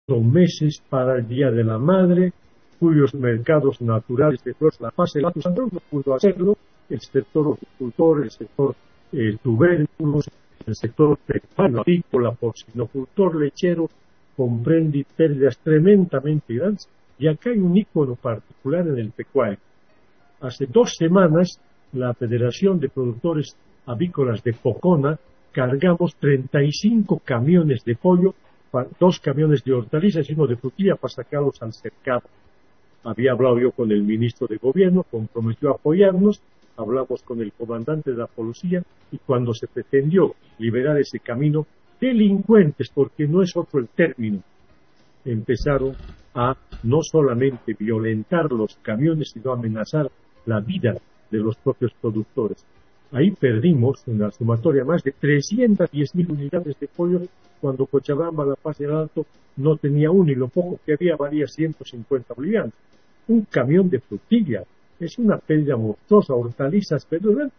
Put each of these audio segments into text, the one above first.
meses para el Día de la Madre, cuyos mercados naturales de flores La Paz, el Lato Sandro no pudo hacerlo, el sector horticultor, el sector tubérculos, el sector pecuario, agrícola, porcinocultor, lechero, comprende pérdidas tremendamente grandes. Y acá hay un ícono particular en el pecuario. Hace 2 semanas, la Federación de Productores Avícolas de Pocona cargamos 35 camiones de pollo, 2 camiones de hortalizas y uno de frutilla para sacarlos al cercado. Había hablado yo con el ministro de Gobierno, comprometió a apoyarnos, hablamos con el comandante de la policía y cuando se pretendió liberar ese camino, delincuentes, porque no es otro el término, empezaron a no solamente violentar los camiones, sino a amenazar la vida de los propios productores. Ahí perdimos en la sumatoria más de 310.000 unidades de pollo cuando Cochabamba, La Paz y el Alto no tenía uno y lo poco que había valía 150 bolivianos. Un camión de frutilla es una pérdida monstruosa, hortalizas, verduras.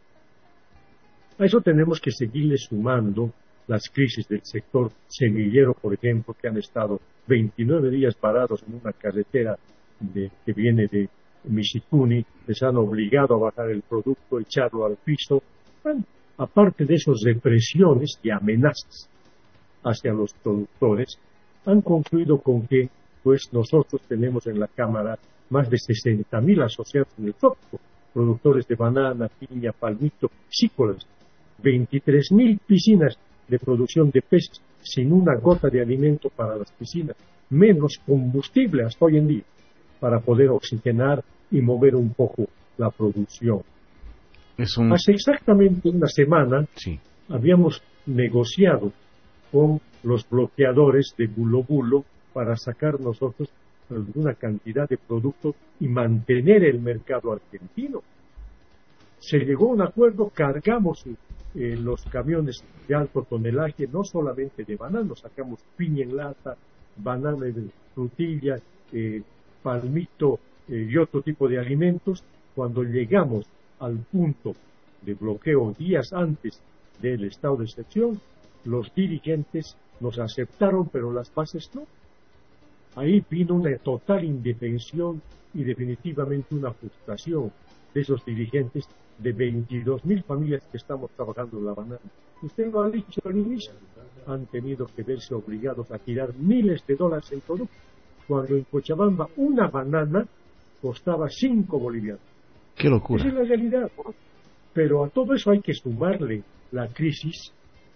A eso tenemos que seguirle sumando las crisis del sector semillero, por ejemplo, que han estado 29 días parados en una carretera que viene de Michicuni, les han obligado a bajar el producto, echarlo al piso. Bueno, aparte de esas represiones y amenazas hacia los productores, han concluido con que pues nosotros tenemos en la Cámara más de 60.000 asociados en el trópico, productores de banana, piña, palmito, piscícolas, 23.000 piscinas de producción de peces sin una gota de alimento para las piscinas, menos combustible hasta hoy en día para poder oxigenar y mover un poco la producción. Hace exactamente una semana habíamos negociado con los bloqueadores de Bulo Bulo para sacar nosotros alguna cantidad de productos y mantener el mercado argentino. Se llegó a un acuerdo, cargamos los camiones de alto tonelaje, no solamente de banano, sacamos piña en lata, banana de frutilla, palmito y otro tipo de alimentos. Cuando llegamos al punto de bloqueo días antes del estado de excepción, los dirigentes nos aceptaron, pero las bases no. Ahí vino una total indefensión y definitivamente una frustración de esos dirigentes de 22.000 familias que estamos trabajando en la banana. Usted lo ha dicho al inicio, han tenido que verse obligados a tirar miles de dólares en productos, cuando en Cochabamba una banana costaba 5 bolivianos. ¡Qué locura! Esa es la realidad, ¿no? Pero a todo eso hay que sumarle la crisis,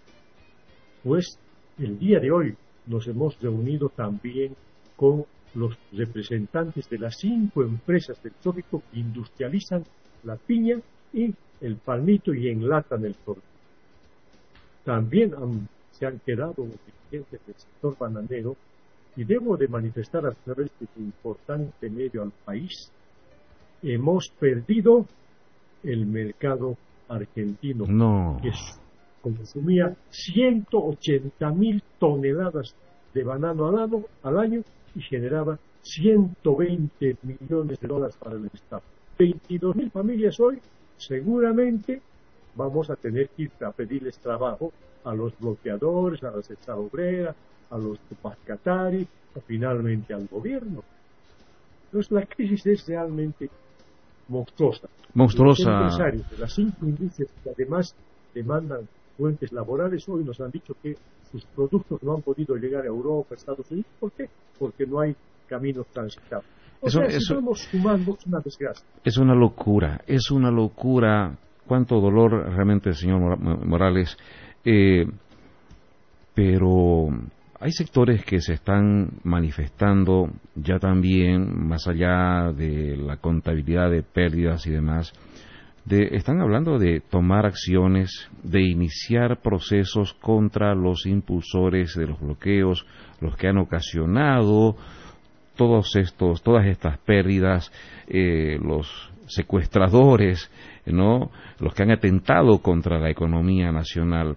pues el día de hoy nos hemos reunido también con los representantes de las 5 empresas del trópico que industrializan la piña y el palmito y enlatan el producto. También se han quedado los dirigentes del sector bananero y debo de manifestar a través de este importante medio al país, hemos perdido el mercado argentino, que consumía 180.000 toneladas de banano al año y generaba 120 millones de dólares para el Estado. 22.000 familias hoy, seguramente vamos a tener que ir a pedirles trabajo a los bloqueadores, a la Central Obrera, a los Tupacatari, o finalmente al gobierno. Entonces la crisis es realmente monstruosa. Los empresarios de las 5 industrias que además demandan fuentes laborales hoy nos han dicho que sus productos no han podido llegar a Europa, Estados Unidos. ¿Por qué? Porque no hay caminos transitables. Estamos sumando una desgracia. Es una locura. Cuánto dolor realmente, señor Morales. Pero hay sectores que se están manifestando ya también, más allá de la contabilidad de pérdidas y demás, están hablando de tomar acciones, de iniciar procesos contra los impulsores de los bloqueos, los que han ocasionado todas estas pérdidas, los secuestradores, ¿no?, los que han atentado contra la economía nacional.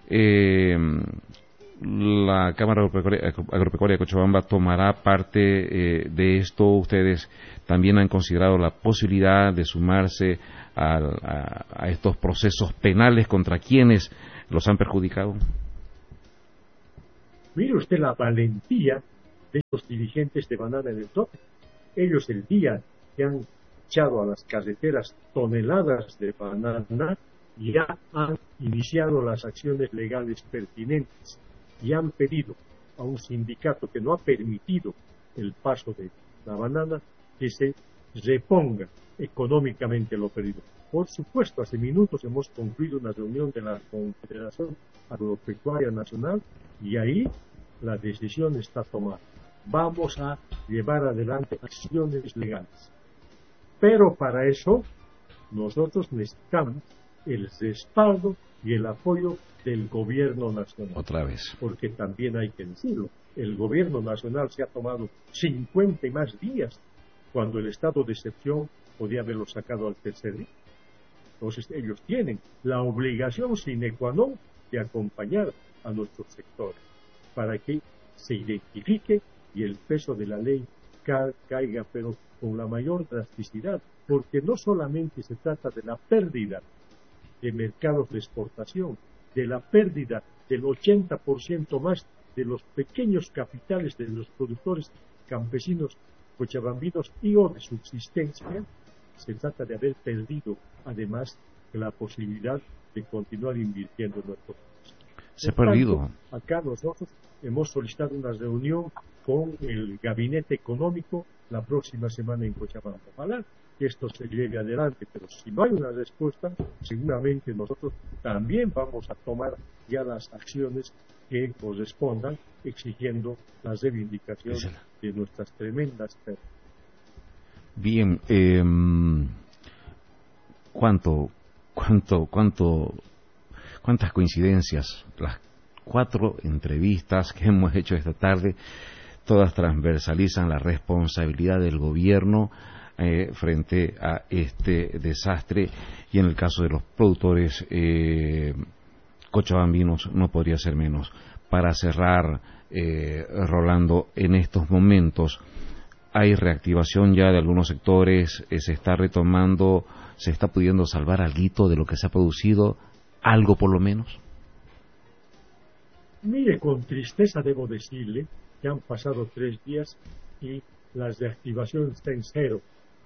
La Cámara Agropecuaria de Cochabamba tomará parte de esto. Ustedes también han considerado la posibilidad de sumarse a estos procesos penales contra quienes los han perjudicado. Mire usted la valentía de los dirigentes de banana en el trópico. Ellos el día que han echado a las carreteras toneladas de banana, ya han iniciado las acciones legales pertinentes y han pedido a un sindicato que no ha permitido el paso de la banana que se reponga económicamente lo perdido. Por supuesto, hace minutos hemos concluido una reunión de la Confederación Agropecuaria Nacional y ahí la decisión está tomada. Vamos a llevar adelante acciones legales. Pero para eso nosotros necesitamos el respaldo y el apoyo del gobierno nacional. Otra vez. Porque también hay que decirlo, el gobierno nacional se ha tomado 50 y más días cuando el estado de excepción podía haberlo sacado al tercer día. Entonces ellos tienen la obligación sine qua non de acompañar a nuestros sectores para que se identifique y el peso de la ley caiga, pero con la mayor drasticidad, porque no solamente se trata de la pérdida de mercados de exportación, de la pérdida del 80% más de los pequeños capitales de los productores campesinos cochabambinos y o de subsistencia, se trata de haber perdido además la posibilidad de continuar invirtiendo en nuestro país. Se ha perdido. Acá nosotros hemos solicitado una reunión con el gabinete económico la próxima semana en Cochabamba. Ojalá que esto se lleve adelante, pero si no hay una respuesta, seguramente nosotros también vamos a tomar ya las acciones que correspondan, exigiendo la reivindicación de nuestras tremendas pérdidas. Bien, ¿cuántas coincidencias? Las 4 entrevistas que hemos hecho esta tarde, todas transversalizan la responsabilidad del gobierno frente a este desastre, y en el caso de los productores cochabambinos no podría ser menos. Para cerrar, Rolando, en estos momentos hay reactivación ya de algunos sectores, se está retomando, se está pudiendo salvar algo de lo que se ha producido, algo por lo menos. Mire, con tristeza debo decirle que han pasado 3 días y la reactivación está en cero.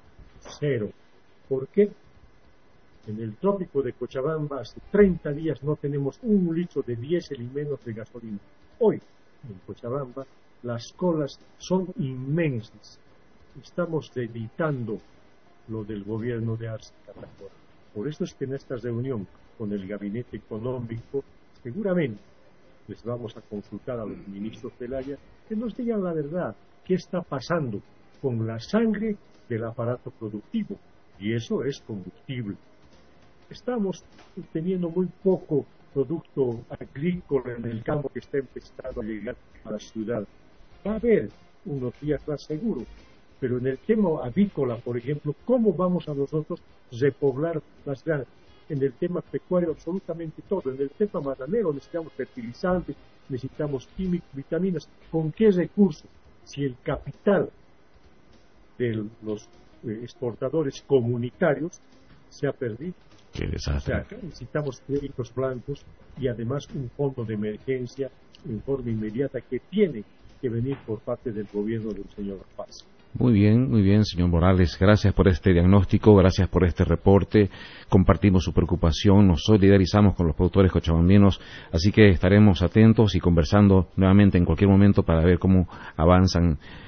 ¿Por qué? En el trópico de Cochabamba hace 30 días no tenemos un litro de diésel y menos de gasolina. Hoy, en Cochabamba, las colas son inmensas. Estamos editando lo del gobierno de Arce Catacora. Por eso es que en esta reunión con el gabinete económico, seguramente les vamos a consultar a los ministros del área que nos digan la verdad, qué está pasando con la sangre del aparato productivo, y eso es combustible. Estamos teniendo muy poco producto agrícola en el campo que está empezando a llegar a la ciudad. Va a haber unos días más seguro, pero en el tema avícola, por ejemplo, ¿cómo vamos a nosotros repoblar las granjas? En el tema pecuario absolutamente todo, en el tema bananero necesitamos fertilizantes, necesitamos químicos, vitaminas. ¿Con qué recursos? Si el capital de los exportadores comunitarios se ha perdido. Qué desastre. O sea, necesitamos créditos blancos y además un fondo de emergencia en forma inmediata que tiene que venir por parte del gobierno del señor Paz. Muy bien, señor Morales. Gracias por este diagnóstico, gracias por este reporte. Compartimos su preocupación, nos solidarizamos con los productores cochabambinos, así que estaremos atentos y conversando nuevamente en cualquier momento para ver cómo avanza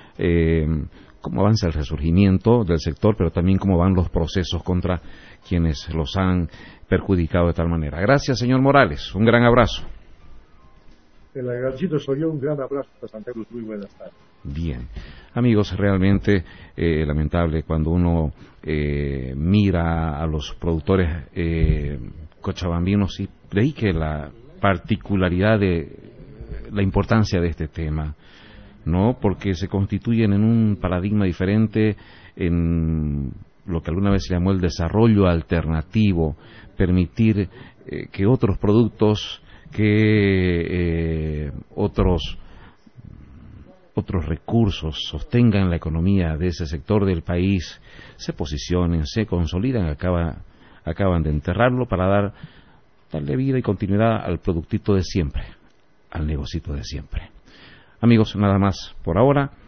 el resurgimiento del sector, pero también cómo van los procesos contra quienes los han perjudicado de tal manera. Gracias, señor Morales. Un gran abrazo. El agradecido soy yo. Un gran abrazo para Santa Cruz. Muy buenas tardes. Bien. Amigos, realmente lamentable cuando uno mira a los productores cochabambinos, y creí que la particularidad de la importancia de este tema, ¿no? Porque se constituyen en un paradigma diferente, en lo que alguna vez se llamó el desarrollo alternativo, permitir que otros productos, que otros recursos sostengan la economía de ese sector del país, se posicionen, se consolidan, acaban de enterrarlo para darle vida y continuidad al productito de siempre, al negocito de siempre. Amigos, nada más por ahora.